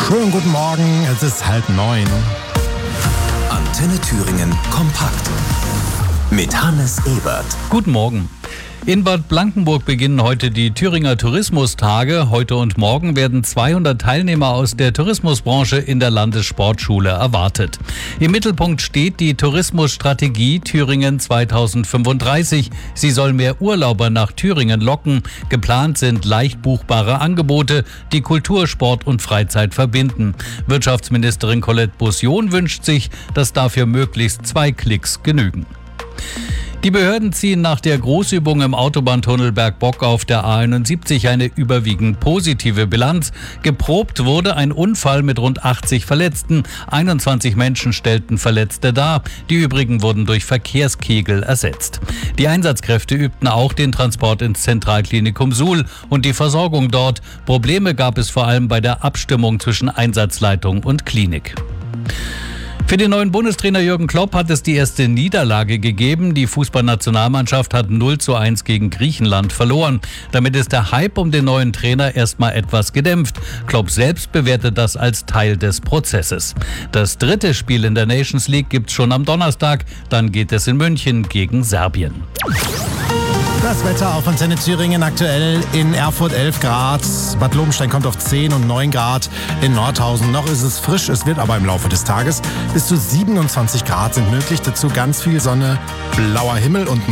Schönen guten Morgen, es ist 8:30. Antenne Thüringen kompakt mit Hannes Ebert. Guten Morgen. In Bad Blankenburg beginnen heute die Thüringer Tourismustage. Heute und morgen werden 200 Teilnehmer aus der Tourismusbranche in der Landessportschule erwartet. Im Mittelpunkt steht die Tourismusstrategie Thüringen 2035. Sie soll mehr Urlauber nach Thüringen locken. Geplant sind leicht buchbare Angebote, die Kultur, Sport und Freizeit verbinden. Wirtschaftsministerin Colette Bussion wünscht sich, dass dafür möglichst 2 Klicks genügen. Die Behörden ziehen nach der Großübung im Autobahntunnel Bergbock auf der A71 eine überwiegend positive Bilanz. Geprobt wurde ein Unfall mit rund 80 Verletzten. 21 Menschen stellten Verletzte dar. Die übrigen wurden durch Verkehrskegel ersetzt. Die Einsatzkräfte übten auch den Transport ins Zentralklinikum Suhl und die Versorgung dort. Probleme gab es vor allem bei der Abstimmung zwischen Einsatzleitung und Klinik. Für den neuen Bundestrainer Jürgen Klopp hat es die erste Niederlage gegeben. Die Fußballnationalmannschaft hat 0:1 gegen Griechenland verloren. Damit ist der Hype um den neuen Trainer erstmal etwas gedämpft. Klopp selbst bewertet das als Teil des Prozesses. Das 3. Spiel in der Nations League gibt's schon am Donnerstag. Dann geht es in München gegen Serbien. Das Wetter auf Antenne Thüringen aktuell in Erfurt 11 Grad. Bad Lobenstein kommt auf 10 und 9 Grad in Nordhausen. Noch ist es frisch, es wird aber im Laufe des Tages bis zu 27 Grad sind möglich. Dazu ganz viel Sonne, blauer Himmel und